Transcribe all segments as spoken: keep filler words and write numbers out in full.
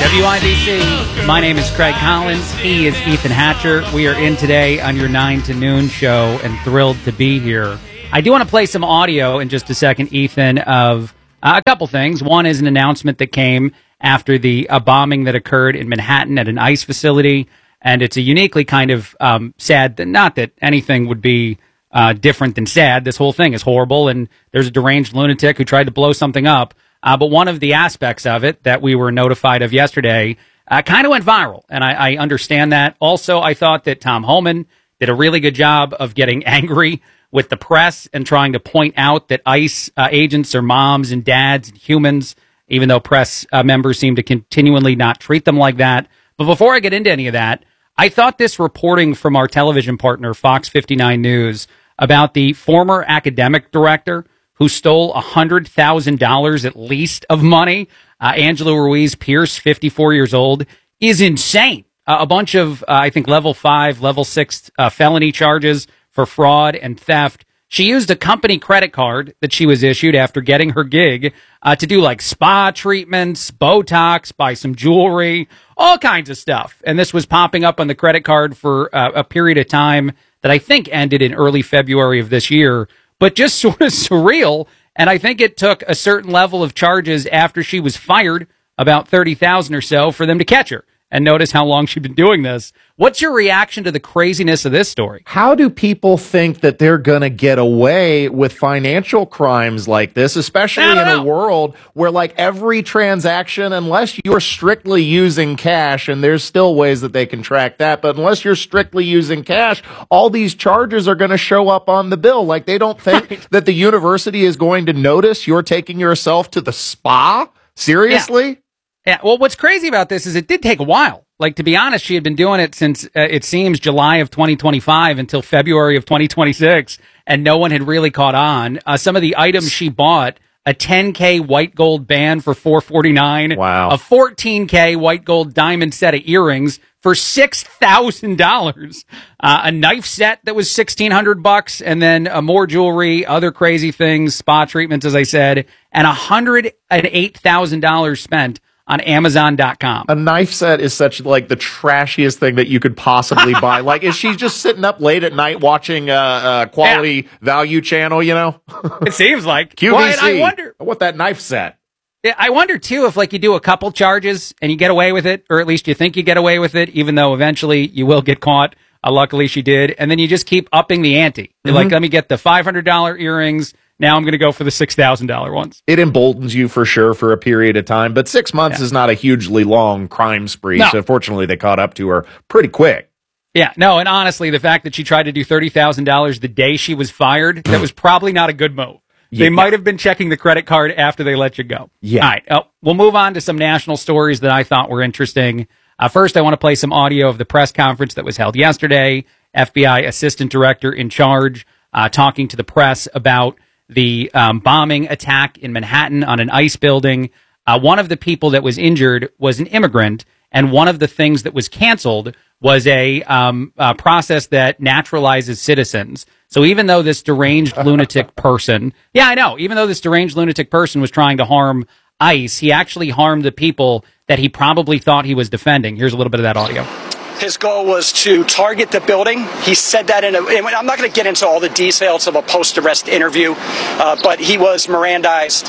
W I B C. My name is Craig Collins. He is Ethan Hatcher. We are in today on your nine to noon show and thrilled to be here. I do want to play some audio in just a second, Ethan, of uh, a couple things. One is an announcement that came after the uh, bombing that occurred in Manhattan at an ICE facility. And it's a uniquely kind of um, sad, not that anything would be uh, different than sad. This whole thing is horrible, and there's a deranged lunatic who tried to blow something up. Uh, but one of the aspects of it that we were notified of yesterday uh, kind of went viral, and I, I understand that. Also, I thought that Tom Homan did a really good job of getting angry with the press and trying to point out that ICE uh, agents are moms and dads and humans, even though press uh, members seem to continually not treat them like that. But before I get into any of that, I thought this reporting from our television partner, Fox fifty-nine News, about the former academic director who stole one hundred thousand dollars at least of money, uh, Angela Ruiz Pierce, fifty-four years old, is insane. Uh, a bunch of, uh, I think, level five, level six uh, felony charges for fraud and theft. She used a company credit card that she was issued after getting her gig uh, to do like spa treatments, Botox, buy some jewelry, all kinds of stuff. And this was popping up on the credit card for uh, a period of time that I think ended in early February of this year, but just sort of surreal. And I think it took a certain level of charges after she was fired, about thirty thousand or so, for them to catch her. And notice how long she'd been doing this. What's your reaction to the craziness of this story? How do people think that they're going to get away with financial crimes like this, especially in know. a world where, like, every transaction, unless you're strictly using cash, and there's still ways that they can track that, but unless you're strictly using cash, all these charges are going to show up on the bill. Like, they don't think right. that the university is going to notice you're taking yourself to the spa? Seriously? Yeah. Yeah, well, what's crazy about this is it did take a while. Like, to be honest, she had been doing it since, uh, it seems, July of twenty twenty-five until February of twenty twenty-six, and no one had really caught on. Uh, some of the items she bought, a ten K white gold band for four forty-nine. Wow. A fourteen K white gold diamond set of earrings for six thousand dollars. Uh, a knife set that was sixteen hundred bucks, and then uh, more jewelry, other crazy things, spa treatments, as I said, and one hundred eight thousand dollars spent on Amazon dot com. A knife set is such like the trashiest thing that you could possibly buy. Like, is she just sitting up late at night watching uh, uh quality yeah. value channel, you know? It seems like. Q V C. Well, I wonder. I want that knife set. Yeah, I wonder, too, if, like, you do a couple charges and you get away with it, or at least you think you get away with it, even though eventually you will get caught. Uh, luckily, she did. And then you just keep upping the ante. You're mm-hmm. like, let me get the five hundred dollars earrings. Now I'm going to go for the six thousand dollars ones. It emboldens you for sure for a period of time, but six months yeah. is not a hugely long crime spree. No. So fortunately, they caught up to her pretty quick. Yeah, no, and honestly, the fact that she tried to do thirty thousand dollars the day she was fired, that was probably not a good move. They yeah. might have been checking the credit card after they let you go. Yeah. All right, uh, we'll move on to some national stories that I thought were interesting. Uh, first, I want to play some audio of the press conference that was held yesterday. F B I Assistant Director in charge uh, talking to the press about the um, bombing attack in Manhattan on an ICE building. Uh, one of the people that was injured was an immigrant, and one of the things that was canceled was a, um, a process that naturalizes citizens. So even though this deranged lunatic person, yeah, I know, even though this deranged lunatic person was trying to harm ICE, he actually harmed the people that he probably thought he was defending. Here's a little bit of that audio. His goal was to target the building. He said that in a, and I'm not going to get into all the details of a post-arrest interview, uh, but he was Mirandized,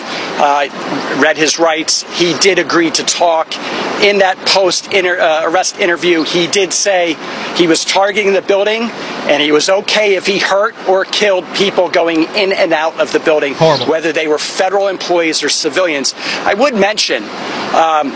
uh, read his rights. He did agree to talk. In that post-arrest interview, he did say he was targeting the building, and he was okay if he hurt or killed people going in and out of the building, Horrible. Whether they were federal employees or civilians. I would mention um,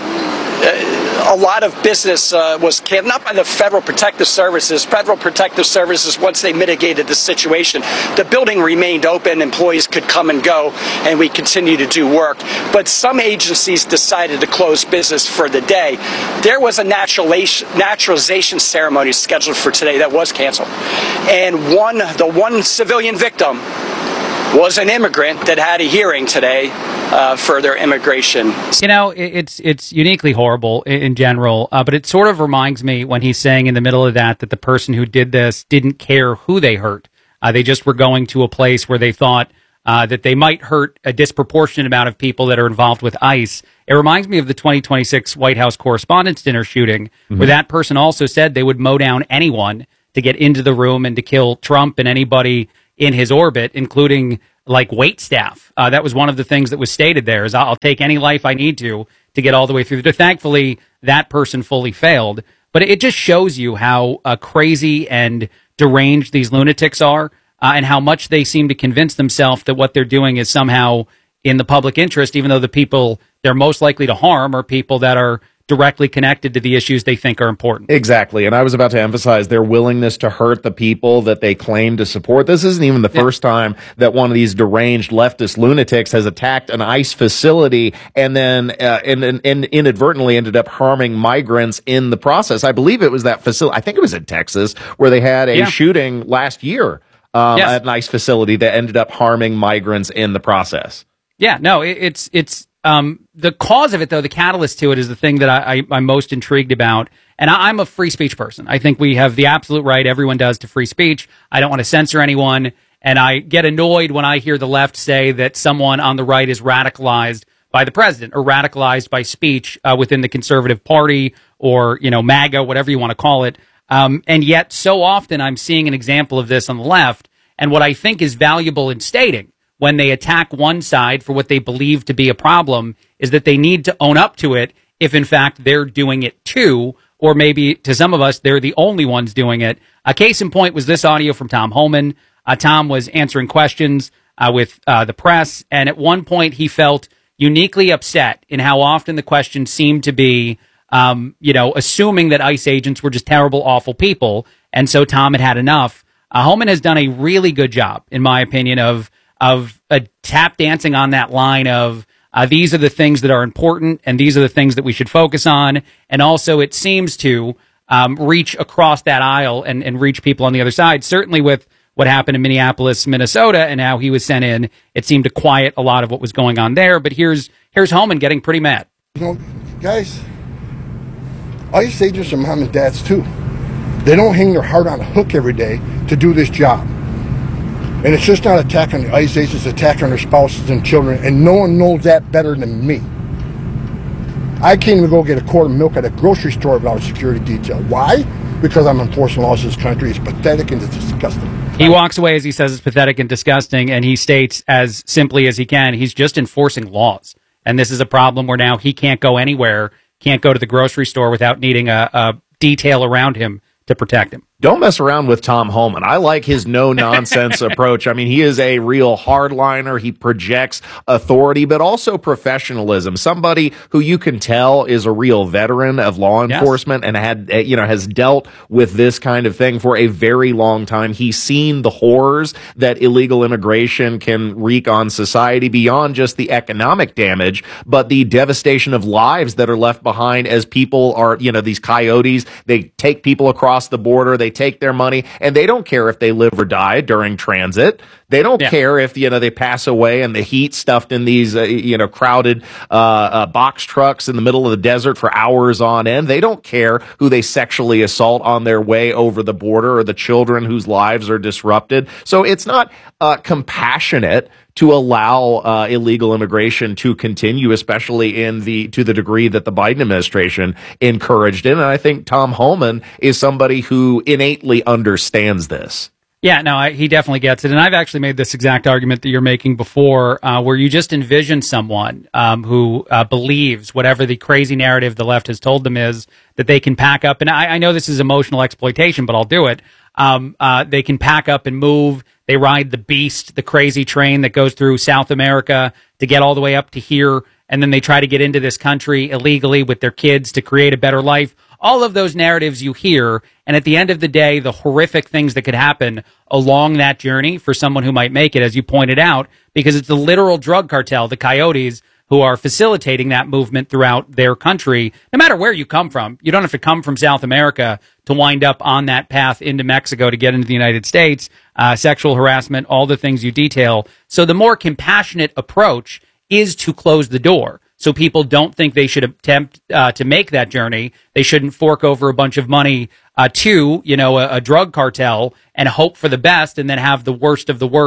a lot of business uh, was canned, not by the Federal Protective Services. Federal Protective Services, once they mitigated the situation, the building remained open, employees could come and go, and we continue to do work. But some agencies decided to close business for the day. There was a naturalization, naturalization ceremony scheduled for today that was canceled. And one, the one civilian victim was an immigrant that had a hearing today uh, for their immigration. You know, it's it's uniquely horrible in general, uh, but it sort of reminds me when he's saying in the middle of that that the person who did this didn't care who they hurt. Uh, they just were going to a place where they thought uh, that they might hurt a disproportionate amount of people that are involved with ICE. It reminds me of the twenty twenty-six White House Correspondents' Dinner shooting, mm-hmm. where that person also said they would mow down anyone to get into the room and to kill Trump and anybody in his orbit, including like wait staff. Uh, that was one of the things that was stated there, is I'll take any life I need to to get all the way through. Thankfully, that person fully failed. But it just shows you how uh, crazy and deranged these lunatics are, uh, and how much they seem to convince themselves that what they're doing is somehow in the public interest, even though the people they're most likely to harm are people that are directly connected to the issues they think are important. Exactly. And I was about to emphasize their willingness to hurt the people that they claim to support. This isn't even the yeah. first time that one of these deranged leftist lunatics has attacked an ICE facility and then uh, and, and, and inadvertently ended up harming migrants in the process. I believe it was that facility. I think it was in Texas where they had a yeah. shooting last year um, yes. at an ICE facility that ended up harming migrants in the process. Yeah, no, it, it's it's um, the cause of it, though, the catalyst to it is the thing that I, I, I'm most intrigued about. And I, I'm a free speech person. I think we have the absolute right, everyone does, to free speech. I don't want to censor anyone. And I get annoyed when I hear the left say that someone on the right is radicalized by the president or radicalized by speech uh, within the conservative party or, you know, MAGA, whatever you want to call it. Um, and yet so often I'm seeing an example of this on the left. And what I think is valuable in stating when they attack one side for what they believe to be a problem is that they need to own up to it if, in fact, they're doing it too, or maybe to some of us, they're the only ones doing it. A case in point was this audio from Tom Homan. Uh, Tom was answering questions uh, with uh, the press, and at one point he felt uniquely upset in how often the questions seemed to be, um, you know, assuming that ICE agents were just terrible, awful people, and so Tom had had enough. Uh, Homan has done a really good job, in my opinion, of of uh, tap dancing on that line of uh, these are the things that are important and these are the things that we should focus on. And also it seems to um, reach across that aisle and, and reach people on the other side. Certainly with what happened in Minneapolis, Minnesota, and how he was sent in, it seemed to quiet a lot of what was going on there. But here's here's Homan getting pretty mad. You know, guys, ICE agents are mom and dads too. They don't hang their heart on a hook every day to do this job. And it's just not attacking the ICE agents, it's attacking their spouses and children, and no one knows that better than me. I can't even go get a quart of milk at a grocery store without a security detail. Why? Because I'm enforcing laws in this country. It's pathetic and it's disgusting. He walks away as he says it's pathetic and disgusting, and he states as simply as he can, he's just enforcing laws. And this is a problem where now he can't go anywhere, can't go to the grocery store without needing a, a detail around him to protect him. Don't mess around with Tom Homan. I like his no-nonsense approach. I mean, he is a real hardliner. He projects authority, but also professionalism. Somebody who you can tell is a real veteran of law enforcement yes. and had, you know, has dealt with this kind of thing for a very long time. He's seen the horrors that illegal immigration can wreak on society beyond just the economic damage, but the devastation of lives that are left behind as people are, you know, these coyotes. They take people across the border. They take their money, and they don't care if they live or die during transit. They don't yeah. care if, you know, they pass away in the heat stuffed in these, uh, you know, crowded uh, uh, box trucks in the middle of the desert for hours on end. They don't care who they sexually assault on their way over the border or the children whose lives are disrupted. So it's not uh, compassionate to allow uh, illegal immigration to continue, especially in the to the degree that the Biden administration encouraged it. And I think Tom Homan is somebody who innately understands this. Yeah, no, I, he definitely gets it. And I've actually made this exact argument that you're making before, uh, where you just envision someone um, who uh, believes whatever the crazy narrative the left has told them is, that they can pack up. And I, I know this is emotional exploitation, but I'll do it. Um, uh, they can pack up and move. They ride the beast, the crazy train that goes through South America to get all the way up to here. And then they try to get into this country illegally with their kids to create a better life. All of those narratives you hear, and at the end of the day, the horrific things that could happen along that journey for someone who might make it, as you pointed out, because it's the literal drug cartel, the coyotes, who are facilitating that movement throughout their country, no matter where you come from. You don't have to come from South America to wind up on that path into Mexico to get into the United States, uh, sexual harassment, all the things you detail. So the more compassionate approach is to close the door. So people don't think they should attempt uh, to make that journey. They shouldn't fork over a bunch of money uh, to, you know, a, a drug cartel and hope for the best and then have the worst of the worst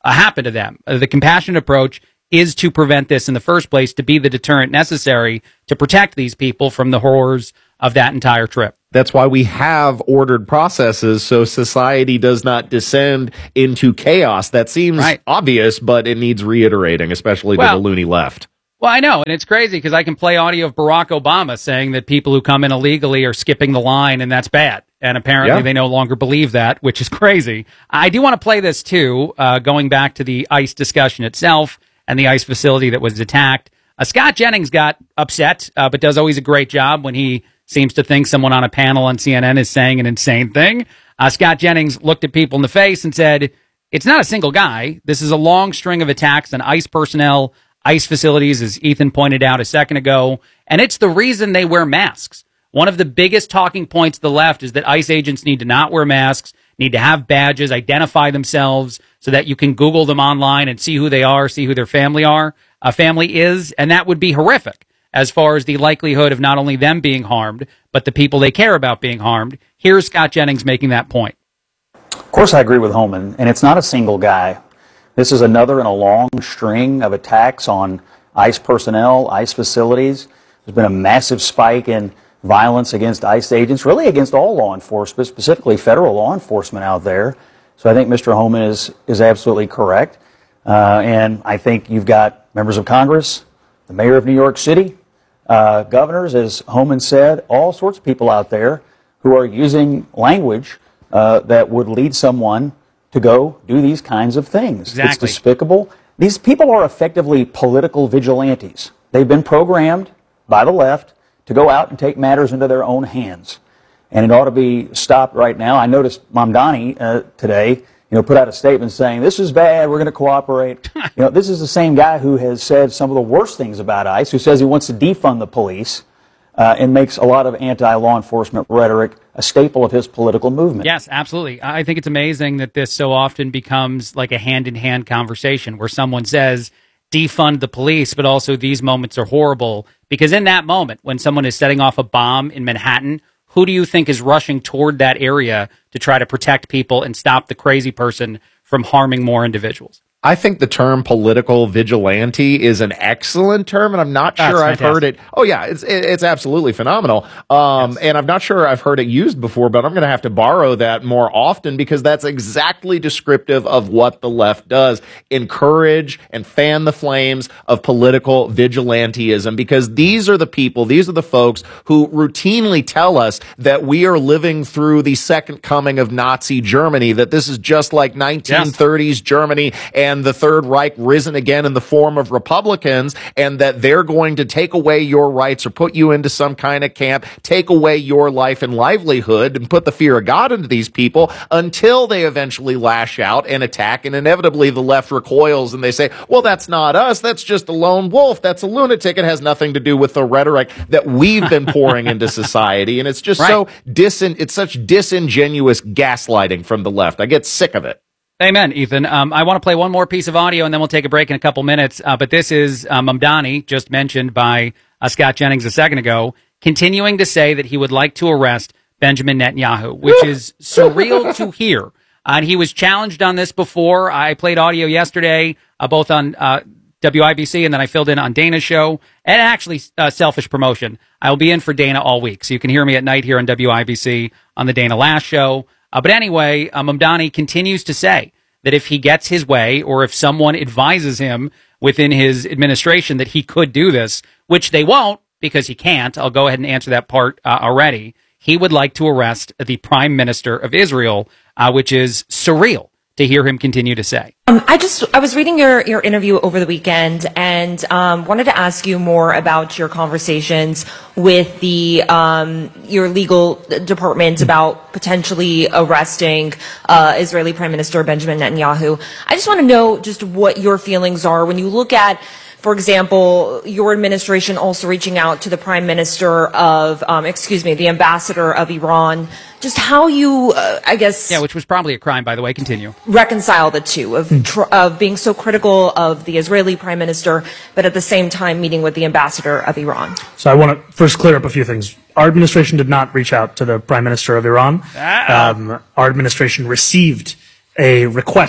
uh, happen to them. Uh, the compassionate approach is to prevent this in the first place, to be the deterrent necessary to protect these people from the horrors of that entire trip. That's why we have ordered processes so society does not descend into chaos. That seems right. obvious, but it needs reiterating, especially well, to the loony left. Well, I know, and it's crazy because I can play audio of Barack Obama saying that people who come in illegally are skipping the line, and that's bad. And apparently yeah. they no longer believe that, which is crazy. I do want to play this, too, uh, going back to the ICE discussion itself and the ICE facility that was attacked. Uh, Scott Jennings got upset, uh, but does always a great job when he seems to think someone on a panel on C N N is saying an insane thing. Uh, Scott Jennings looked at people in the face and said, it's not a single guy. This is a long string of attacks on ICE personnel, ICE facilities, as Ethan pointed out a second ago, and it's the reason they wear masks. One of the biggest talking points of the left is that ICE agents need to not wear masks, need to have badges, identify themselves so that you can Google them online and see who they are, see who their family are, uh, family is, and that would be horrific as far as the likelihood of not only them being harmed, but the people they care about being harmed. Here's Scott Jennings making that point. Of course I agree with Homan, and it's not a single guy. This is another in a long string of attacks on ICE personnel, ICE facilities. There's been a massive spike in violence against ICE agents, really against all law enforcement, specifically federal law enforcement out there. So I think Mister Homan is, is absolutely correct. Uh, and I think you've got members of Congress, the mayor of New York City, uh, governors, as Homan said, all sorts of people out there who are using language uh, that would lead someone to go do these kinds of things. Exactly. It's despicable. These people are effectively political vigilantes. They've been programmed by the left to go out and take matters into their own hands. And it ought to be stopped right now. I noticed Mamdani uh, today, you know, put out a statement saying, this is bad, we're going to cooperate. You know, this is the same guy who has said some of the worst things about ICE, who says he wants to defund the police, uh, and makes a lot of anti-law enforcement rhetoric a staple of his political movement. Yes, absolutely. I think it's amazing that this so often becomes like a hand-in-hand conversation where someone says, defund the police, but also these moments are horrible. Because in that moment, when someone is setting off a bomb in Manhattan, who do you think is rushing toward that area to try to protect people and stop the crazy person from harming more individuals? I think the term political vigilante is an excellent term, and I'm not sure I've fantastic. heard it. Oh, yeah, it's it's absolutely phenomenal. Um, yes. And I'm not sure I've heard it used before, but I'm going to have to borrow that more often because that's exactly descriptive of what the left does. Encourage and fan the flames of political vigilantism, because these are the people, these are the folks who routinely tell us that we are living through the second coming of Nazi Germany, that this is just like nineteen thirties yes. Germany, and the Third Reich risen again in the form of Republicans, and that they're going to take away your rights or put you into some kind of camp, take away your life and livelihood, and put the fear of God into these people until they eventually lash out and attack. And inevitably the left recoils and they say, well, that's not us. That's just a lone wolf. That's a lunatic. It has nothing to do with the rhetoric that we've been pouring into society. And it's just right. so disin- it's such disingenuous gaslighting from the left. I get sick of it. Amen, Ethan. Um, I want to play one more piece of audio, and then we'll take a break in a couple minutes. Uh, but this is uh, Mamdani, just mentioned by uh, Scott Jennings a second ago, continuing to say that he would like to arrest Benjamin Netanyahu, which is surreal to hear. Uh, and he was challenged on this before. I played audio yesterday, uh, both on uh, W I B C, and then I filled in on Dana's show, and actually uh, selfish promotion. I will be in for Dana all week, so you can hear me at night here on W I B C on the Dana Last show. Uh, but anyway, uh, Mamdani continues to say that if he gets his way, or if someone advises him within his administration that he could do this, which they won't because he can't, I'll go ahead and answer that part uh, already, he would like to arrest the Prime Minister of Israel, uh, which is surreal to hear him continue to say. Um, I just, I was reading your, your interview over the weekend and um, wanted to ask you more about your conversations with the um, your legal department about potentially arresting uh, Israeli Prime Minister Benjamin Netanyahu. I just want to know just what your feelings are when you look at, for example, your administration also reaching out to the Prime Minister of, um, excuse me, the Ambassador of Iran, just how you, uh, I guess... Yeah, which was probably a crime, by the way. Continue. ...reconcile the two, of, tr- of being so critical of the Israeli Prime Minister, but at the same time meeting with the Ambassador of Iran. So I want to first clear up a few things. Our administration did not reach out to the Prime Minister of Iran. Um, our administration received a request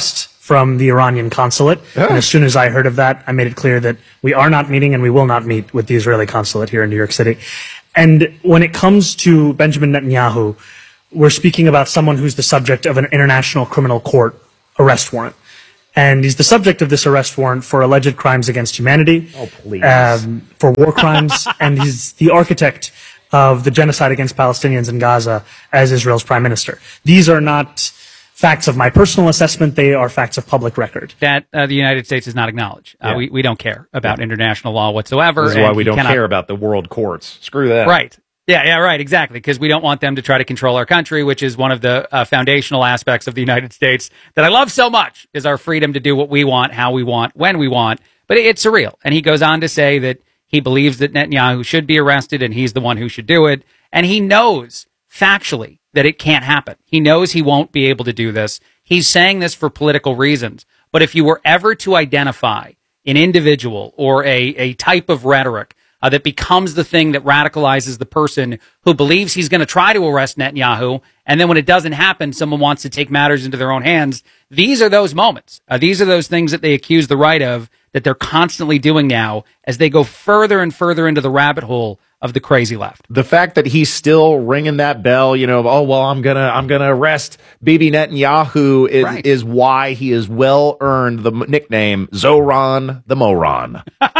from the Iranian consulate. Yeah. And as soon as I heard of that, I made it clear that we are not meeting and we will not meet with the Israeli consulate here in New York City. And when it comes to Benjamin Netanyahu, we're speaking about someone who's the subject of an international criminal court arrest warrant. And he's the subject of this arrest warrant for alleged crimes against humanity, oh, please. Um, for war crimes, and he's the architect of the genocide against Palestinians in Gaza as Israel's prime minister. These are not facts of my personal assessment. They are facts of public record. That uh, the United States does not acknowledge. Uh, yeah. we, we don't care about yeah. international law whatsoever. This is why we don't cannot... care about the world courts. Screw that. Right. Yeah, yeah, right, exactly, because we don't want them to try to control our country, which is one of the uh, foundational aspects of the United States that I love so much, is our freedom to do what we want, how we want, when we want. But it's surreal. And he goes on to say that he believes that Netanyahu should be arrested and he's the one who should do it. And he knows factually that it can't happen. He knows he won't be able to do this. He's saying this for political reasons. But if you were ever to identify an individual or a, a type of rhetoric Uh, that becomes the thing that radicalizes the person who believes he's going to try to arrest Netanyahu, and then when it doesn't happen, someone wants to take matters into their own hands. These are those moments. Uh, these are those things that they accuse the right of, that they're constantly doing now as they go further and further into the rabbit hole of the crazy left. The fact that he's still ringing that bell, you know, of, oh, well, I'm going to I'm gonna arrest Bibi Netanyahu is, right. is why he has well earned the nickname Zoran the Moron.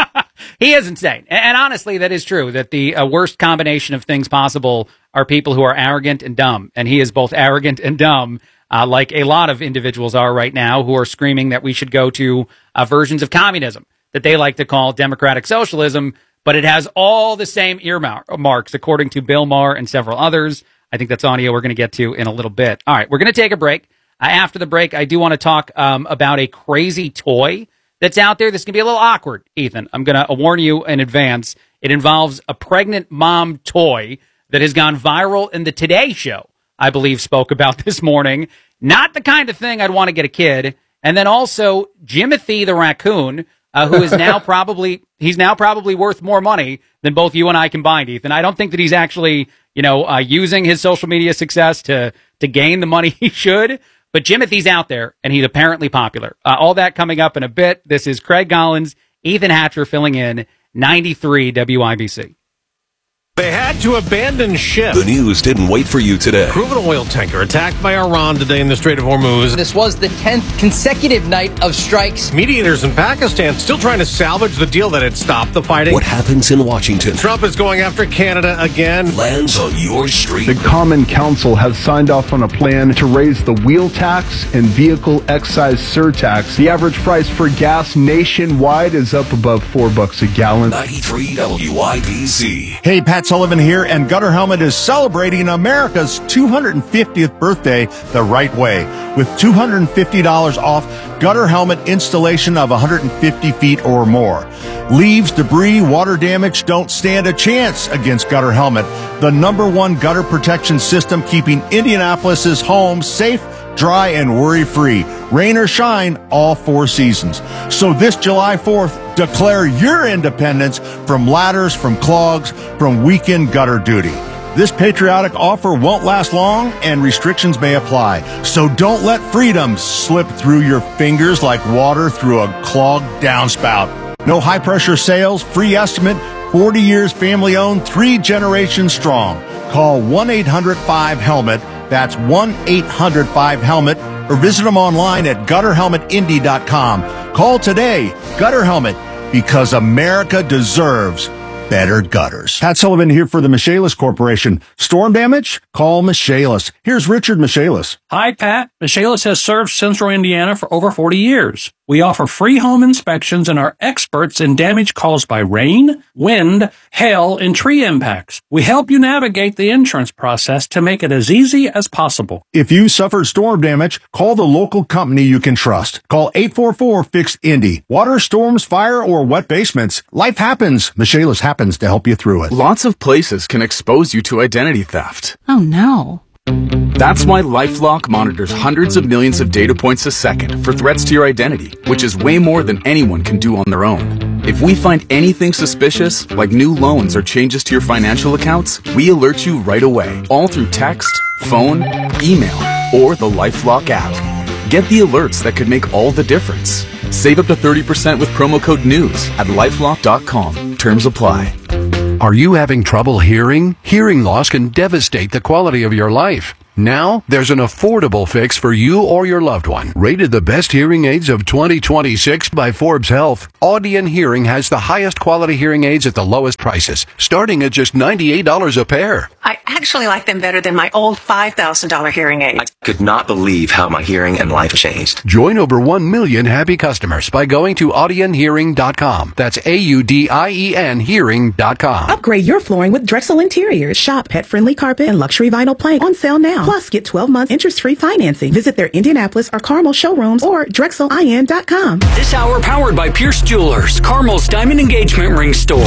He is insane. And, and honestly, that is true, that the uh, worst combination of things possible are people who are arrogant and dumb. And he is both arrogant and dumb, uh, like a lot of individuals are right now who are screaming that we should go to uh, versions of communism that they like to call democratic socialism, but it has all the same earmarks, according to Bill Maher and several others. I think that's audio we're going to get to in a little bit. All right, we're going to take a break. Uh, after the break, I do want to talk um, about a crazy toy that's out there. This can be a little awkward, Ethan. I'm going to warn you in advance. It involves a pregnant mom toy that has gone viral, in the Today Show, I believe, spoke about this morning. Not the kind of thing I'd want to get a kid. And then also Jimothy the raccoon, uh, who is now probably, he's now probably worth more money than both you and I combined, Ethan. I don't think that he's actually, you know, uh, using his social media success to, to gain the money he should. But Jimothy's out there, and he's apparently popular. Uh, all that coming up in a bit. This is Craig Collins, Ethan Hatcher filling in, ninety-three W I B C. They had to abandon ship. The news didn't wait for you today. Crude oil tanker attacked by Iran today in the Strait of Hormuz. This was the tenth consecutive night of strikes. Mediators in Pakistan still trying to salvage the deal that had stopped the fighting. What happens in Washington? Trump is going after Canada again. Lands on your street. The Common Council has signed off on a plan to raise the wheel tax and vehicle excise surtax. The average price for gas nationwide is up above four bucks a gallon. ninety-three W I B C. Hey, Pat Sullivan here, and Gutter Helmet is celebrating America's two hundred fiftieth birthday the right way with two hundred fifty dollars off gutter helmet installation of one hundred fifty feet or more. Leaves, debris, water damage don't stand a chance against Gutter Helmet, the number one gutter protection system keeping Indianapolis's homes safe, dry, and worry-free. Rain or shine, all four seasons. So this July fourth, declare your independence from ladders, from clogs, from weekend gutter duty. This patriotic offer won't last long, and restrictions may apply. So don't let freedom slip through your fingers like water through a clogged downspout. No high-pressure sales, free estimate, forty years family-owned, three generations strong. Call one eight hundred five helmet. That's one eight hundred five helmet, or visit them online at gutter helmet indy dot com. Call today, Gutter Helmet, because America deserves better gutters. Pat Sullivan here for the Michaelis Corporation. Storm damage? Call Michaelis. Here's Richard Michaelis. Hi, Pat. Michaelis has served Central Indiana for over forty years. We offer free home inspections and are experts in damage caused by rain, wind, hail, and tree impacts. We help you navigate the insurance process to make it as easy as possible. If you suffered storm damage, call the local company you can trust. Call eight four four, fix Indy. Water, storms, fire, or wet basements. Life happens. Michaelis happens to help you through it. Lots of places can expose you to identity theft. Oh, no. That's why LifeLock monitors hundreds of millions of data points a second for threats to your identity, which is way more than anyone can do on their own. If we find anything suspicious, like new loans or changes to your financial accounts, we alert you right away, all through text, phone, email, or the LifeLock app. Get the alerts that could make all the difference. Save up to thirty percent with promo code NEWS at lifelock dot com. Terms apply. Are you having trouble hearing? Hearing loss can devastate the quality of your life. Now, there's an affordable fix for you or your loved one. Rated the best hearing aids of twenty twenty-six by Forbes Health, Audion Hearing has the highest quality hearing aids at the lowest prices, starting at just ninety-eight dollars a pair. I actually like them better than my old five thousand dollars hearing aid. I could not believe how my hearing and life changed. Join over one million happy customers by going to audion hearing dot com. That's A U D I E N hearing dot com. Upgrade your flooring with Drexel Interiors. Shop pet-friendly carpet and luxury vinyl plank on sale now. Plus, get twelve months interest-free financing. Visit their Indianapolis or Carmel showrooms or drexel I N dot com. This hour powered by Pierce Jewelers, Carmel's Diamond Engagement Ring Store.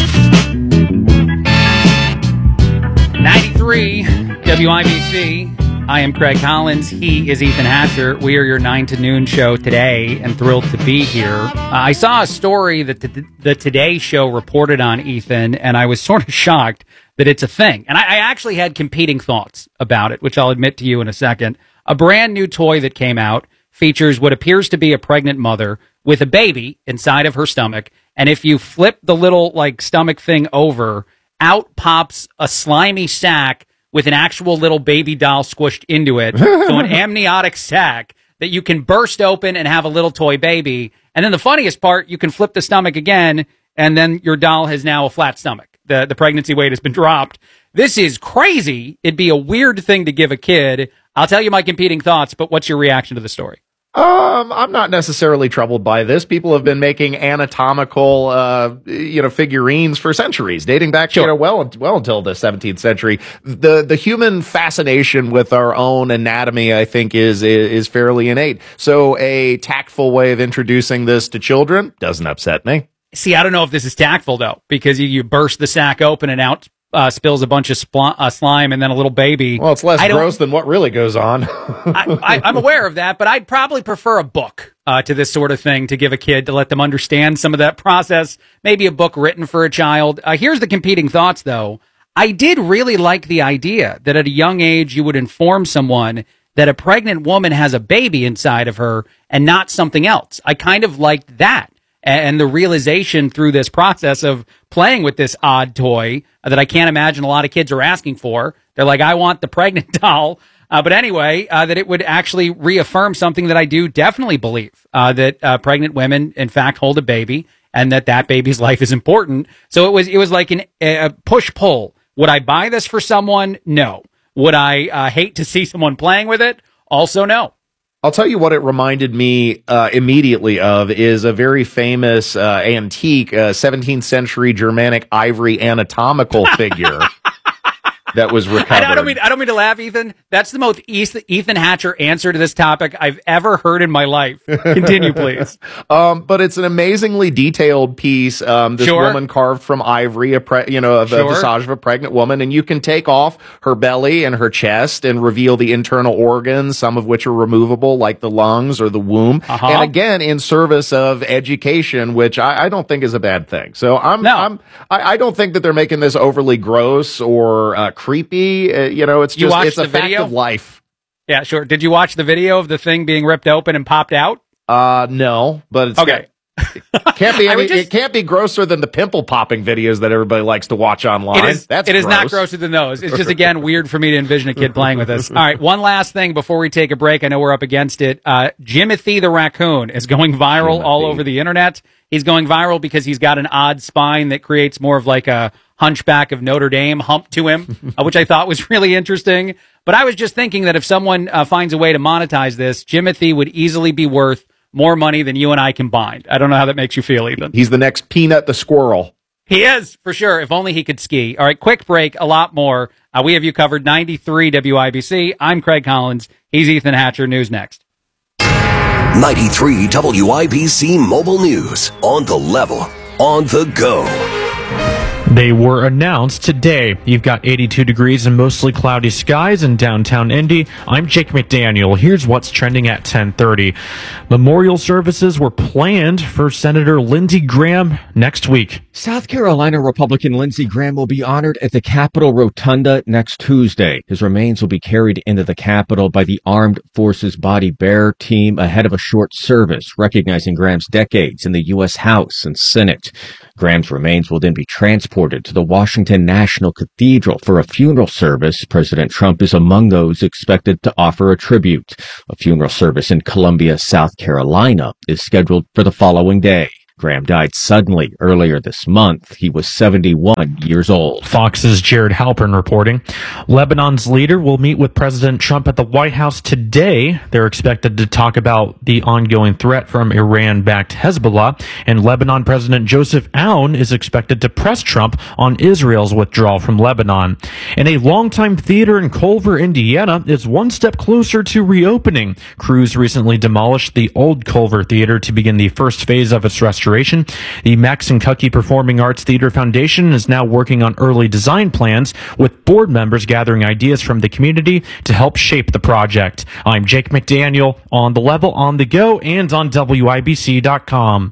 ninety-three W I B C. I am Craig Collins. He is Ethan Hatcher. We are your nine to noon show today and thrilled to be here. Uh, I saw a story that the, the Today Show reported on, Ethan, and I was sort of shocked that it's a thing. And I, I actually had competing thoughts about it, which I'll admit to you in a second. A brand new toy that came out features what appears to be a pregnant mother with a baby inside of her stomach. And if you flip the little like stomach thing over, out pops a slimy sack with an actual little baby doll squished into it. So an amniotic sack that you can burst open and have a little toy baby. And then the funniest part, you can flip the stomach again, and then your doll has now a flat stomach. The the pregnancy weight has been dropped. This is crazy. It'd be a weird thing to give a kid. I'll tell you my competing thoughts, but what's your reaction to the story? Um, I'm not necessarily troubled by this. People have been making anatomical, uh, you know, figurines for centuries, dating back, sure. you know, well, well until the seventeenth century. The the human fascination with our own anatomy, I think, is is fairly innate. So a tactful way of introducing this to children doesn't upset me. See, I don't know if this is tactful though, because you, you burst the sack open and out Uh, spills a bunch of spl- uh, slime and then a little baby. Well, it's less gross than what really goes on. I, I, I'm aware of that, but I'd probably prefer a book uh, to this sort of thing to give a kid to let them understand some of that process. Maybe a book written for a child. Uh, here's the competing thoughts, though. I did really like the idea that at a young age you would inform someone that a pregnant woman has a baby inside of her and not something else. I kind of liked that. And the realization through this process of playing with this odd toy that I can't imagine a lot of kids are asking for. They're like, I want the pregnant doll. Uh, but anyway, uh, that it would actually reaffirm something that I do definitely believe, uh, that uh, pregnant women, in fact, hold a baby and that that baby's life is important. So it was it was like an, a push-pull. Would I buy this for someone? No. Would I uh, hate to see someone playing with it? Also, no. I'll tell you what it reminded me uh, immediately of is a very famous uh, antique uh, seventeenth century Germanic ivory anatomical figure that was recovered. I, I don't mean I don't mean to laugh, Ethan. That's the most Ethan Hatcher answer to this topic I've ever heard in my life. Continue, please. um, but it's an amazingly detailed piece. Um, this sure. woman carved from ivory, a pre- you know, of sure. a visage of a pregnant woman, and you can take off her belly and her chest and reveal the internal organs, some of which are removable, like the lungs or the womb. Uh-huh. And again, in service of education, which I, I don't think is a bad thing. So I'm, no. I'm, I, I don't think that they're making this overly gross or uh, creepy. Uh, you know, it's just it's a fact video? of life. Yeah, sure. Did you watch the video of the thing being ripped open and popped out? Uh, no, but it's okay. It can't be any, just, it can't be grosser than the pimple popping videos that everybody likes to watch online. It is, That's it is gross. not grosser than those. It's just, again, weird for me to envision a kid playing with this. All right, one last thing before we take a break. I know we're up against it. Uh, Jimothy the raccoon is going viral Jimothy. all over the internet. He's going viral because he's got an odd spine that creates more of like a Hunchback of Notre Dame hump to him, uh, which I thought was really interesting. But I was just thinking that if someone uh, finds a way to monetize this, Jimothy would easily be worth more money than you and I combined. I don't know how that makes you feel, Ethan. He's the next Peanut the squirrel. He is, for sure. If only he could ski. All right, quick break, a lot more. Uh, we have you covered. Ninety-three W I B C. I'm Craig Collins. He's Ethan Hatcher. News next. ninety-three W I B C Mobile News. On the level. On the go. They were announced today. You've got eighty-two degrees and mostly cloudy skies in downtown Indy. I'm Jake McDaniel. Here's what's trending at ten thirty. Memorial services were planned for Senator Lindsey Graham next week. South Carolina Republican Lindsey Graham will be honored at the Capitol Rotunda next Tuesday. His remains will be carried into the Capitol by the Armed Forces Body Bearer team ahead of a short service recognizing Graham's decades in the U S House and Senate. Graham's remains will then be transported to the Washington National Cathedral for a funeral service. President Trump is among those expected to offer a tribute. A funeral service in Columbia, South Carolina is scheduled for the following day. Graham died suddenly earlier this month. He was seventy-one years old. Fox's Jared Halpern reporting. Lebanon's leader will meet with President Trump at the White House today. They're expected to talk about the ongoing threat from Iran-backed Hezbollah, and Lebanon President Joseph Aoun is expected to press Trump on Israel's withdrawal from Lebanon. And a longtime theater in Culver, Indiana is one step closer to reopening. Crews recently demolished the old Culver Theater to begin the first phase of its restoration. The Maxinkuckee Performing Arts Theater Foundation is now working on early design plans, with board members gathering ideas from the community to help shape the project. I'm Jake McDaniel, on The Level, on the go, and on W I B C dot com.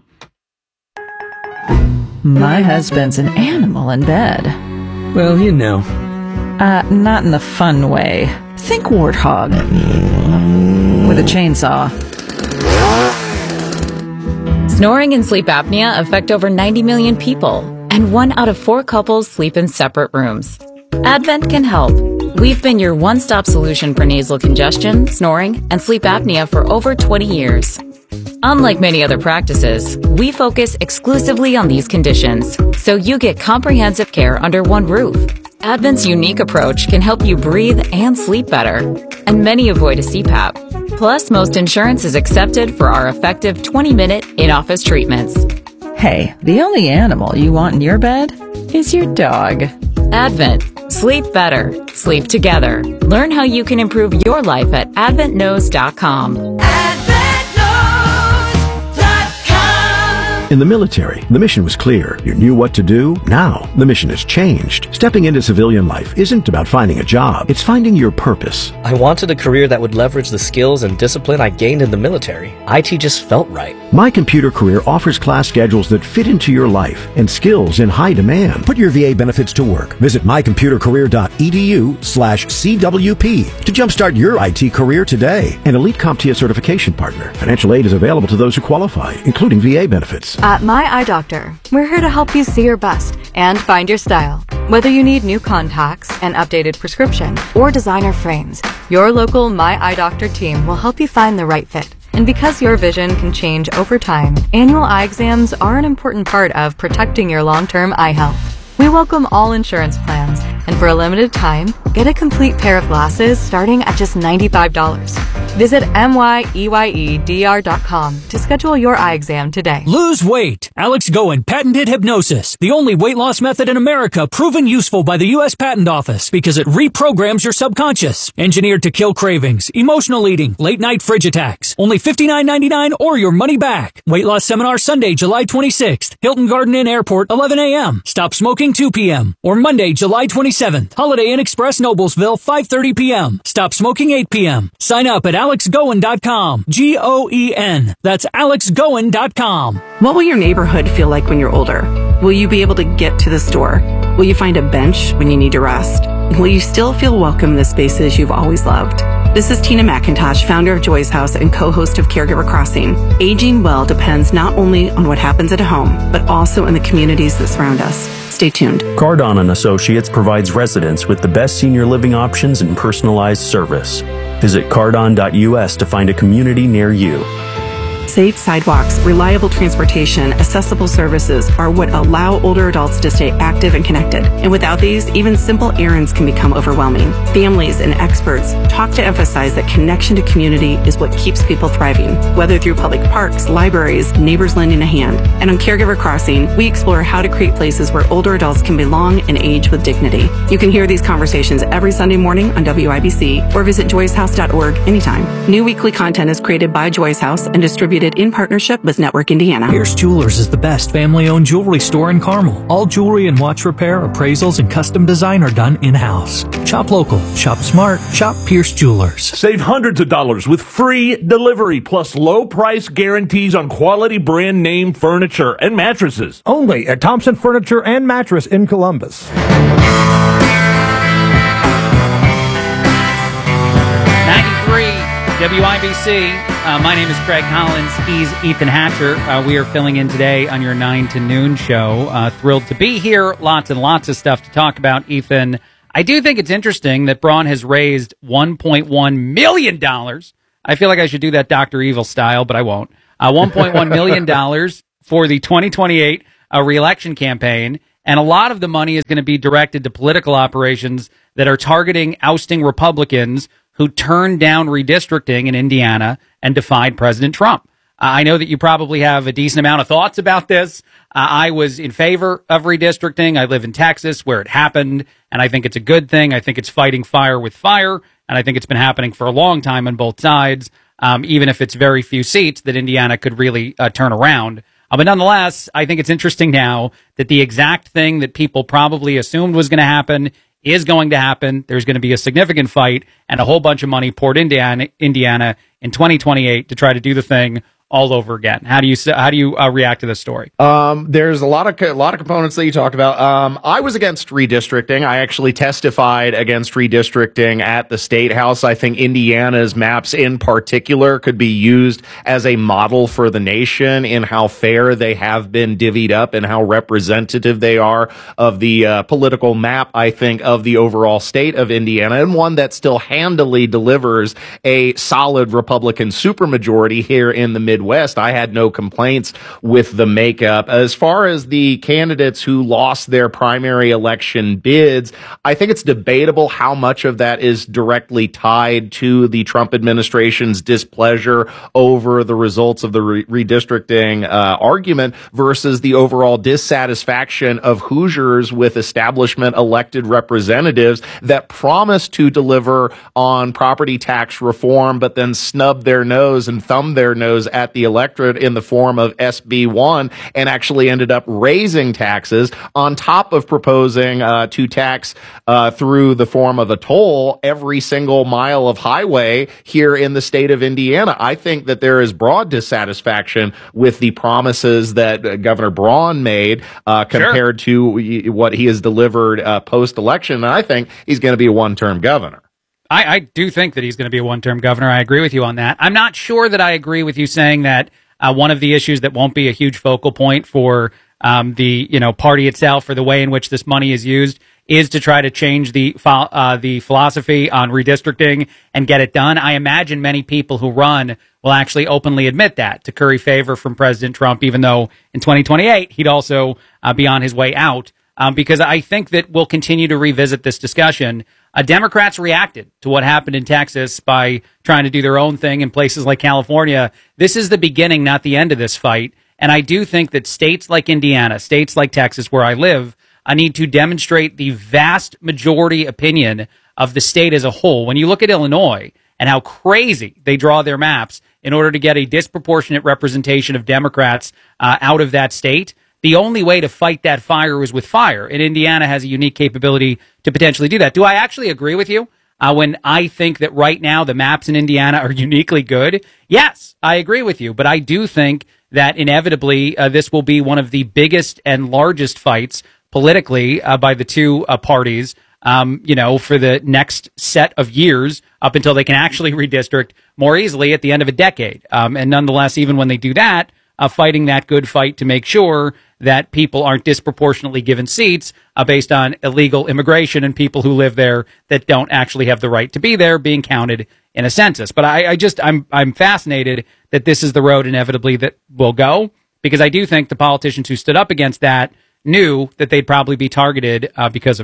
My husband's an animal in bed. Well, you know. Uh, not in the fun way. Think warthog. With a chainsaw. Snoring and sleep apnea affect over ninety million people, and one out of four couples sleep in separate rooms. Advent can help. We've been your one-stop solution for nasal congestion, snoring, and sleep apnea for over twenty years. Unlike many other practices, we focus exclusively on these conditions, so you get comprehensive care under one roof. Advent's unique approach can help you breathe and sleep better, and many avoid a C PAP. Plus, most insurance is accepted for our effective twenty-minute in-office treatments. Hey, the only animal you want in your bed is your dog. Advent. Sleep better. Sleep together. Learn how you can improve your life at advent knows dot com. In the military, the mission was clear. You knew what to do. Now, the mission has changed. Stepping into civilian life isn't about finding a job. It's finding your purpose. I wanted a career that would leverage the skills and discipline I gained in the military. I T just felt right. My Computer Career offers class schedules that fit into your life and skills in high demand. Put your V A benefits to work. Visit my computer career dot e d u slash C W P to jumpstart your I T career today. An Elite CompTIA certification partner. Financial aid is available to those who qualify, including V A benefits. At My Eye Doctor, we're here to help you see your best and find your style. Whether you need new contacts, an updated prescription, or designer frames, your local My Eye Doctor team will help you find the right fit. And because your vision can change over time, annual eye exams are an important part of protecting your long-term eye health. We welcome all insurance plans, and for a limited time, get a complete pair of glasses starting at just ninety-five dollars. Visit M Y E Y E D R dot com to schedule your eye exam today. Lose weight. Alex Goen patented hypnosis, the only weight loss method in America proven useful by the U S Patent Office because it reprograms your subconscious. Engineered to kill cravings, emotional eating, late night fridge attacks. Only fifty-nine ninety-nine or your money back. Weight loss seminar Sunday, July twenty-sixth. Hilton Garden Inn Airport, eleven a.m. Stop smoking, two p.m. Or Monday, July twenty-seventh. Holiday Inn Express, Noblesville, five thirty p.m. Stop smoking, eight p.m. Sign up at alex goen dot com. G O E N. That's alex goen dot com. What will your neighborhood feel like when you're older? Will you be able to get to the store? Will you find a bench when you need to rest? Will you still feel welcome in the spaces you've always loved? This is Tina McIntosh, founder of Joy's House and co-host of Caregiver Crossing. Aging well depends not only on what happens at home, but also in the communities that surround us. Stay tuned. Cardon and Associates provides residents with the best senior living options and personalized service. Visit cardon dot U S to find a community near you. Safe sidewalks, reliable transportation, accessible services are what allow older adults to stay active and connected. And without these, even simple errands can become overwhelming. Families and experts talk to emphasize that connection to community is what keeps people thriving, whether through public parks, libraries, neighbors lending a hand. And on Caregiver Crossing, we explore how to create places where older adults can belong and age with dignity. You can hear these conversations every Sunday morning on W I B C or visit joyce house dot org anytime. New weekly content is created by Joy's House and distributed distributed in partnership with Network Indiana. Pierce Jewelers is the best family-owned jewelry store in Carmel. All jewelry and watch repair, appraisals, and custom design are done in-house. Shop local, shop smart, shop Pierce Jewelers. Save hundreds of dollars with free delivery plus low price guarantees on quality brand name furniture and mattresses. Only at Thompson Furniture and Mattress in Columbus. ninety-three W I B C. Uh, my name is Craig Collins. He's Ethan Hatcher. Uh, we are filling in today on your nine to noon show. Uh, thrilled to be here. Lots and lots of stuff to talk about, Ethan. I do think it's interesting that Braun has raised one point one million dollars. I feel like I should do that Doctor Evil style, but I won't. Uh, one point one million dollars for the twenty twenty-eight uh, re-election campaign. And a lot of the money is going to be directed to political operations that are targeting ousting Republicans who turned down redistricting in Indiana and defied President Trump. Uh, I know that you probably have a decent amount of thoughts about this. Uh, I was in favor of redistricting. I live in Texas where it happened, and I think it's a good thing. I think it's fighting fire with fire, and I think it's been happening for a long time on both sides, um, even if it's very few seats that Indiana could really uh, turn around. Uh, but nonetheless, I think it's interesting now that the exact thing that people probably assumed was going to happen is going to happen. There's going to be a significant fight and a whole bunch of money poured into Indiana, Indiana in twenty twenty-eight to try to do the thing all over again. How do you how do you uh, react to this story? Um, there's a lot of a lot of components that you talked about. Um, I was against redistricting. I actually testified against redistricting at the State House. I think Indiana's maps in particular could be used as a model for the nation in how fair they have been divvied up and how representative they are of the uh, political map, I think, of the overall state of Indiana, and one that still handily delivers a solid Republican supermajority here in the Midwest. West, I had no complaints with the makeup. As far as the candidates who lost their primary election bids, I think it's debatable how much of that is directly tied to the Trump administration's displeasure over the results of the re- redistricting uh, argument versus the overall dissatisfaction of Hoosiers with establishment elected representatives that promised to deliver on property tax reform, but then snubbed their nose and thumbed their nose at the electorate in the form of S B one and actually ended up raising taxes on top of proposing uh, to tax uh, through the form of a toll every single mile of highway here in the state of Indiana. I think that there is broad dissatisfaction with the promises that uh, Governor Braun made uh, compared sure. to what he has delivered uh, post-election. And I think he's going to be a one-term governor. I, I do think that he's going to be a one-term governor. I agree with you on that. I'm not sure that I agree with you saying that uh, one of the issues that won't be a huge focal point for um, the you know party itself or the way in which this money is used is to try to change the uh, the philosophy on redistricting and get it done. I imagine many people who run will actually openly admit that to curry favor from President Trump, even though in twenty twenty-eight he'd also uh, be on his way out. Um, because I think that we'll continue to revisit this discussion. Uh, Democrats reacted to what happened in Texas by trying to do their own thing in places like California. This is the beginning, not the end of this fight. And I do think that states like Indiana, states like Texas, where I live, I need to demonstrate the vast majority opinion of the state as a whole. When you look at Illinois and how crazy they draw their maps in order to get a disproportionate representation of Democrats uh, out of that state, the only way to fight that fire is with fire, and Indiana has a unique capability to potentially do that. Do I actually agree with you uh, when I think that right now the maps in Indiana are uniquely good? Yes, I agree with you, but I do think that inevitably uh, this will be one of the biggest and largest fights politically uh, by the two uh, parties, um, you know, for the next set of years up until they can actually redistrict more easily at the end of a decade. Um, and nonetheless, even when they do that, Uh, fighting that good fight to make sure that people aren't disproportionately given seats uh, based on illegal immigration and people who live there that don't actually have the right to be there being counted in a census. But I, I just, I'm, I'm fascinated that this is the road inevitably that will go, because I do think the politicians who stood up against that knew that they'd probably be targeted uh, because of it.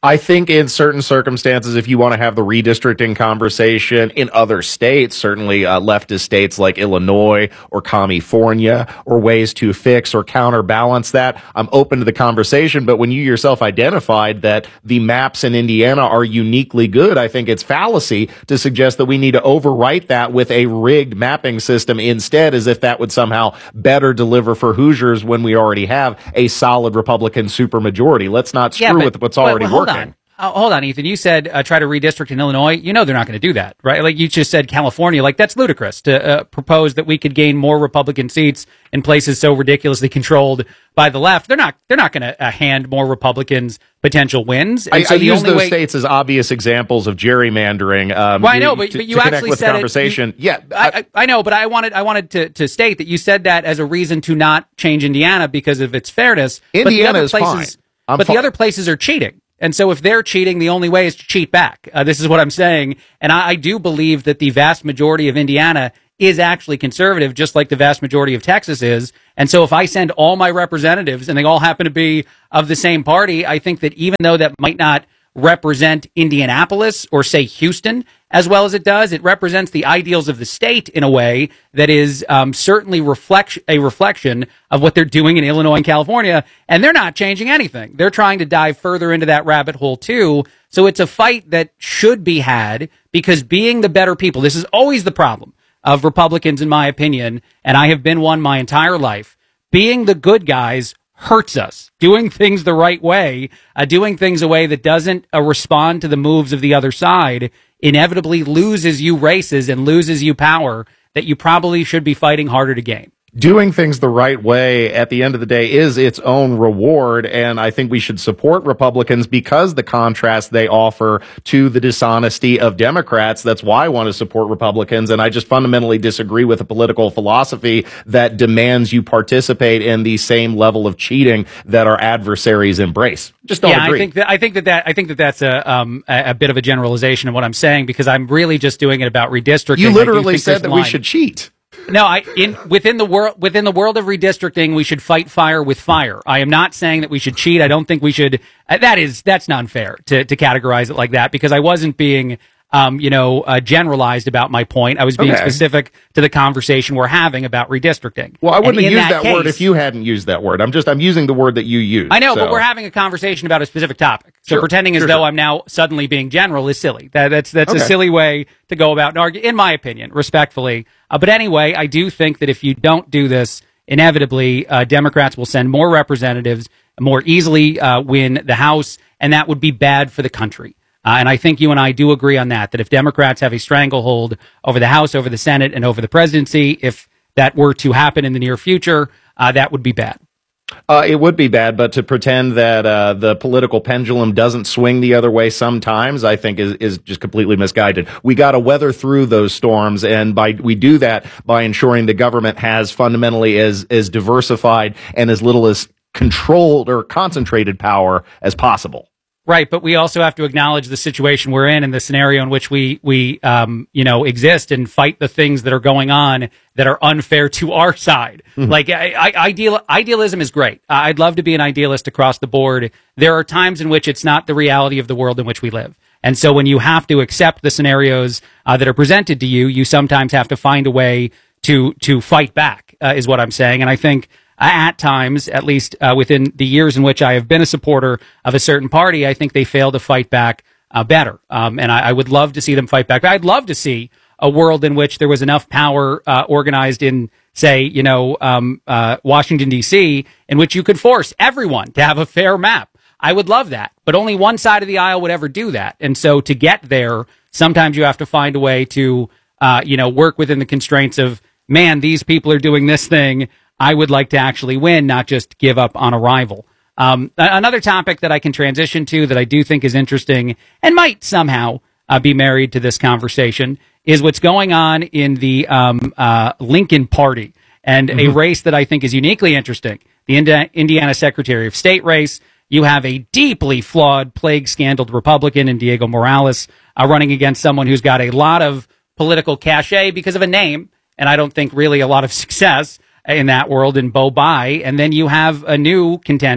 I think in certain circumstances, if you want to have the redistricting conversation in other states, certainly uh, leftist states like Illinois or California, or ways to fix or counterbalance that, I'm open to the conversation. But when you yourself identified that the maps in Indiana are uniquely good, I think it's fallacy to suggest that we need to overwrite that with a rigged mapping system instead, as if that would somehow better deliver for Hoosiers when we already have a solid Republican supermajority. Let's not screw Yeah, but- with what's but- already but hold working. on. Oh, hold on, Ethan. You said uh, try to redistrict in Illinois. You know they're not going to do that, right? Like you just said California. Like that's ludicrous to uh, propose that we could gain more Republican seats in places so ridiculously controlled by the left. They're not. They're not going to uh, hand more Republicans potential wins. And I, so I the use only those way- states as obvious examples of gerrymandering. Um, Well, I know, to- but, to, but you to connect actually with said conversation. It, you, yeah, I, I, I know, but I wanted I wanted to, to state that you said that as a reason to not change Indiana because of its fairness. Indiana but the other is places, fine. I'm but fi- the other places are cheating. And so if they're cheating, the only way is to cheat back. Uh, this is what I'm saying. And I, I do believe that the vast majority of Indiana is actually conservative, just like the vast majority of Texas is. And so if I send all my representatives and they all happen to be of the same party, I think that even though that might not represent Indianapolis or say Houston as well as it does, it represents the ideals of the state in a way that is um, certainly reflect a reflection of what they're doing in Illinois and California. And they're not changing anything. They're trying to dive further into that rabbit hole too. So it's a fight that should be had because being the better people, this is always the problem of Republicans, in my opinion, and I have been one my entire life. Being the good guys hurts us. Doing things the right way, uh, doing things a way that doesn't uh, respond to the moves of the other side, inevitably loses you races and loses you power that you probably should be fighting harder to gain. Doing things the right way at the end of the day is its own reward, and I think we should support Republicans because the contrast they offer to the dishonesty of Democrats. That's why I want to support Republicans, and I just fundamentally disagree with a political philosophy that demands you participate in the same level of cheating that our adversaries embrace. Just don't yeah, agree. I think that I think that, that I think that that's a um a, a bit of a generalization of what I'm saying because I'm really just doing it about redistricting. You I do literally think said there's that a we line. should cheat. No, I in within the world within the world of redistricting, we should fight fire with fire. I am not saying that we should cheat. I don't think we should. Uh, that is that's not fair to to categorize it like that because I wasn't being um you know uh, generalized about my point. I was being Okay. specific to the conversation we're having about redistricting. Well, I wouldn't And have in used that, case, word if you hadn't used that word. I'm just I'm using the word that you used. I know, so. but we're having a conversation about a specific topic. So Sure, pretending as sure, though sure. I'm now suddenly being general is silly. That, that's that's Okay. a silly way to go about and argue, in my opinion, respectfully. Uh, but anyway, I do think that if you don't do this, inevitably, uh, Democrats will send more representatives, more easily uh, win the House, and that would be bad for the country. Uh, and I think you and I do agree on that, that if Democrats have a stranglehold over the House, over the Senate, and over the presidency, if that were to happen in the near future, uh, that would be bad. Uh, it would be bad, but to pretend that uh, the political pendulum doesn't swing the other way sometimes, I think is, is just completely misguided. We got to weather through those storms, and by we do that by ensuring the government has fundamentally as as diversified and as little as controlled or concentrated power as possible. Right, but we also have to acknowledge the situation we're in and the scenario in which we we um you know exist and fight the things that are going on that are unfair to our side. Mm-hmm. Like I, I, ideal idealism is great. I'd love to be an idealist across the board. There are times in which it's not the reality of the world in which we live. And so when you have to accept the scenarios uh, that are presented to you, you sometimes have to find a way to to fight back, uh, is what I'm saying. And I think at times, at least uh, within the years in which I have been a supporter of a certain party, I think they fail to fight back uh, better. Um, and I, I would love to see them fight back. I'd love to see a world in which there was enough power uh, organized in, say, you know, um, uh, Washington, D C, in which you could force everyone to have a fair map. I would love that. But only one side of the aisle would ever do that. And so to get there, sometimes you have to find a way to, uh, you know, work within the constraints of, man, these people are doing this thing. I would like to actually win, not just give up on a rival. Um, another topic that I can transition to that I do think is interesting and might somehow uh, be married to this conversation is what's going on in the um, uh, Lincoln Party and mm-hmm. a race that I think is uniquely interesting. The Indi- Indiana Secretary of State race. You have a deeply flawed, plague-scandaled Republican in Diego Morales uh, running against someone who's got a lot of political cachet because of a name, and I don't think really a lot of success in that world in Bo Bai. And then you have a new contender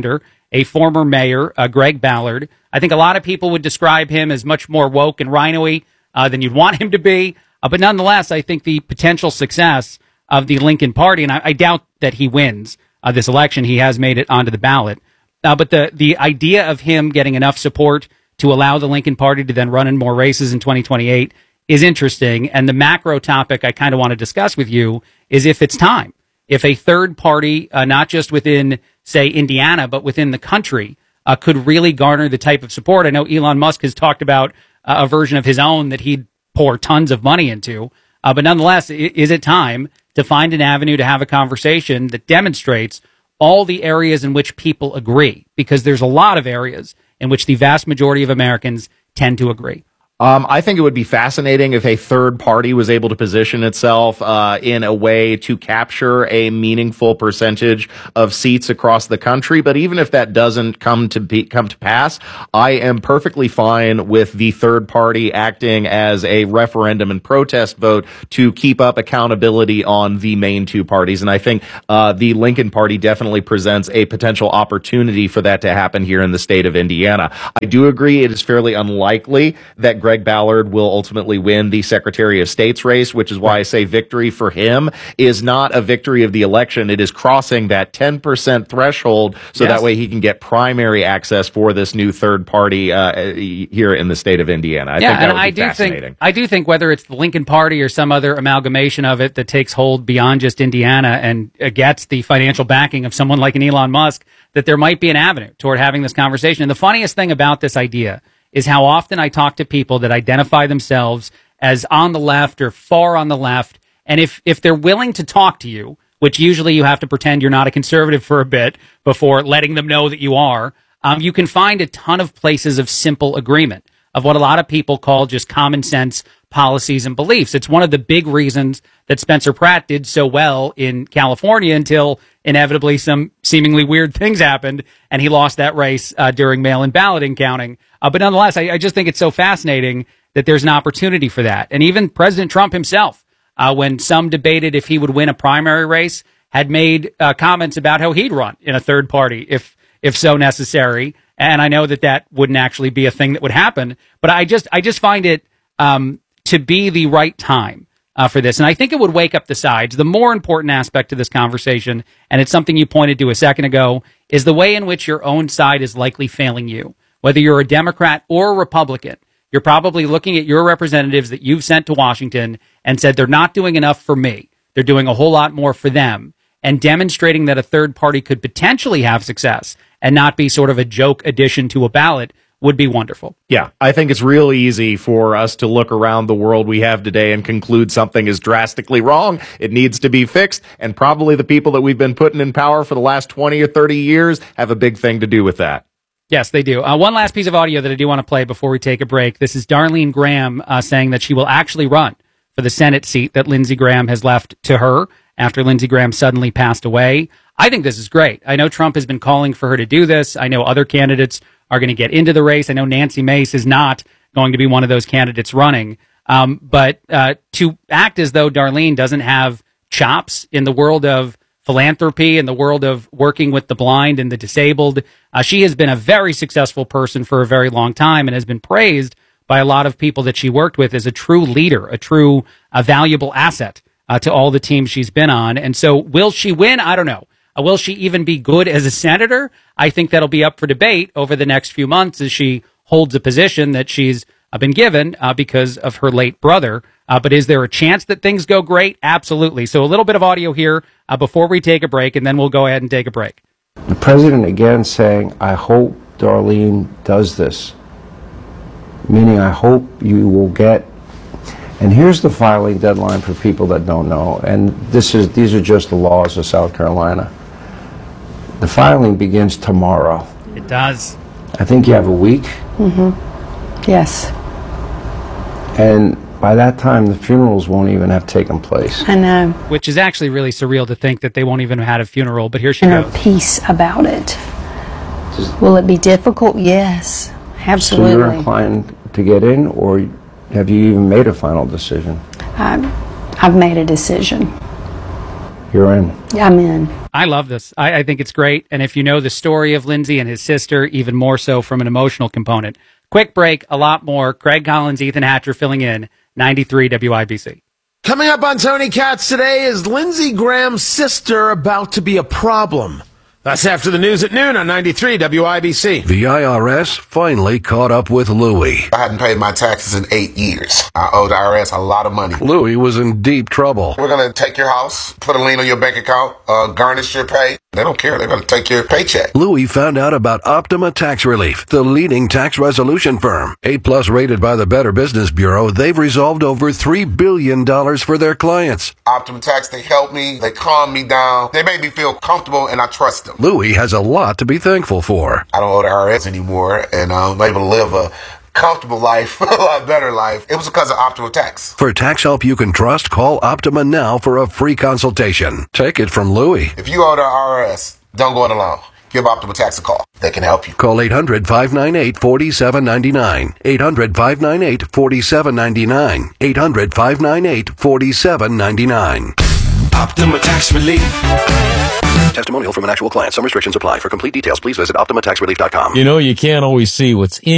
a former mayor, uh, Greg Ballard. I think a lot of people would describe him as much more woke and rhino-y uh, than you'd want him to be. Uh, but nonetheless, I think the potential success of the Lincoln Party, and I, I doubt that he wins uh, this election. He has made it onto the ballot. Uh, but the, the idea of him getting enough support to allow the Lincoln Party to then run in more races in twenty twenty-eight is interesting. And the macro topic I kind of want to discuss with you is if it's time. If a third party, uh, not just within, say, Indiana, but within the country, uh, could really garner the type of support. I know Elon Musk has talked about uh, a version of his own that he'd pour tons of money into. Uh, but nonetheless, is it time to find an avenue to have a conversation that demonstrates all the areas in which people agree? Because there's a lot of areas in which the vast majority of Americans tend to agree. Um, I think it would be fascinating if a third party was able to position itself uh, in a way to capture a meaningful percentage of seats across the country. But even if that doesn't come to be, come to pass, I am perfectly fine with the third party acting as a referendum and protest vote to keep up accountability on the main two parties. And I think uh, the Lincoln Party definitely presents a potential opportunity for that to happen here in the state of Indiana. I do agree it is fairly unlikely that Greg Ballard will ultimately win the Secretary of State's race, which is why I say victory for him is not a victory of the election. It is crossing that ten percent threshold so yes. that way he can get primary access for this new third party uh, here in the state of Indiana. I yeah, think that and would be I do fascinating. think I do think whether it's the Lincoln Party or some other amalgamation of it that takes hold beyond just Indiana and uh, gets the financial backing of someone like an Elon Musk, that there might be an avenue toward having this conversation. And the funniest thing about this idea is how often I talk to people that identify themselves as on the left or far on the left. And if, if they're willing to talk to you, which usually you have to pretend you're not a conservative for a bit before letting them know that you are, um, you can find a ton of places of simple agreement of what a lot of people call just common sense policies and beliefs. It's one of the big reasons that Spencer Pratt did so well in California until inevitably some seemingly weird things happened and he lost that race uh, during mail-in balloting counting. Uh, but nonetheless, I, I just think it's so fascinating that there's an opportunity for that. And even President Trump himself, uh, when some debated if he would win a primary race, had made uh, comments about how he'd run in a third party if if so necessary. And I know that that wouldn't actually be a thing that would happen. But I just I just find it um, to be the right time uh, for this. And I think it would wake up the sides. The more important aspect of this conversation, and it's something you pointed to a second ago, is the way in which your own side is likely failing you. Whether you're a Democrat or a Republican, you're probably looking at your representatives that you've sent to Washington and said they're not doing enough for me. They're doing a whole lot more for them. And demonstrating that a third party could potentially have success and not be sort of a joke addition to a ballot would be wonderful. Yeah, I think it's real easy for us to look around the world we have today and conclude something is drastically wrong. It needs to be fixed. And probably the people that we've been putting in power for the last twenty or thirty years have a big thing to do with that. Yes, they do. Uh, one last piece of audio that I do want to play before we take a break. This is Darlene Graham uh, saying that she will actually run for the Senate seat that Lindsey Graham has left to her after Lindsey Graham suddenly passed away. I think this is great. I know Trump has been calling for her to do this. I know other candidates are going to get into the race. I know Nancy Mace is not going to be one of those candidates running. Um, but uh, to act as though Darlene doesn't have chops in the world of philanthropy, in the world of working with the blind and the disabled, uh, she has been a very successful person for a very long time and has been praised by a lot of people that she worked with as a true leader, a true a valuable asset uh, to all the teams she's been on. And so will she win? I don't know. Uh, will she even be good as a senator? I think that'll be up for debate over the next few months as she holds a position that she's uh, been given uh, because of her late brother. Uh, but is there a chance that things go great? Absolutely. So a little bit of audio here uh, before we take a break, and then we'll go ahead and take a break. The president again saying, I hope Darlene does this. Meaning I hope you will get, and here's the filing deadline for people that don't know, and this is these are just the laws of South Carolina. The filing begins tomorrow. It does. I think you have a week. Mm-hmm. Yes. And by that time, the funerals won't even have taken place. I know. Which is actually really surreal to think that they won't even have had a funeral, but here she and goes. Her peace about it. Will it be difficult? Yes, absolutely. So you're inclined to get in, or have you even made a final decision? I, I've made a decision. you're in. Yeah, I'm in. I love this. I, I think it's great. And if you know the story of Lindsay and his sister, even more so from an emotional component. Quick break, a lot more. Craig Collins, Ethan Hatcher filling in, ninety-three W I B C. Coming up on Tony Katz today, is Lindsey Graham's sister about to be a problem? That's after the news at noon on ninety-three W I B C. The I R S finally caught up with Louie. I hadn't paid my taxes in eight years. I owed the I R S a lot of money. Louie was in deep trouble. We're going to take your house, put a lien on your bank account, uh, garnish your pay. They don't care. They're going to take your paycheck. Louie found out about Optima Tax Relief, the leading tax resolution firm. A-plus rated by the Better Business Bureau, they've resolved over three billion dollars for their clients. Optima Tax, they help me. They calm me down. They make me feel comfortable, and I trust them. Louie has a lot to be thankful for. I don't owe the I R S anymore, and I'm able to live a comfortable life, a lot better life. It was because of Optima Tax. For tax help you can trust, call Optima now for a free consultation. Take it from Louie. If you owe the I R S, don't go it alone. Give Optima Tax a call. They can help you. Call eight hundred, five nine eight, four seven nine nine. eight hundred, five nine eight, four seven nine nine. eight hundred, five nine eight, four seven nine nine. Optima Tax Relief. Testimonial from an actual client. Some restrictions apply. For complete details, please visit Optima Tax Relief dot com. You know, you can't always see what's in